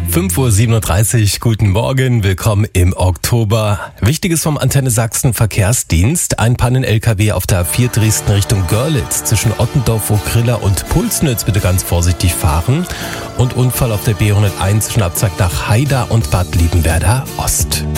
5:37 Uhr, guten Morgen, willkommen im Oktober. Wichtiges vom Antenne Sachsen Verkehrsdienst. Ein Pannen-LKW auf der A4 Dresden Richtung Görlitz zwischen Ottendorf, Okrilla und Pulsnitz. Bitte ganz vorsichtig fahren. Und Unfall auf der B101 zwischen Abzag nach Haida und Bad Liebenwerda Ost.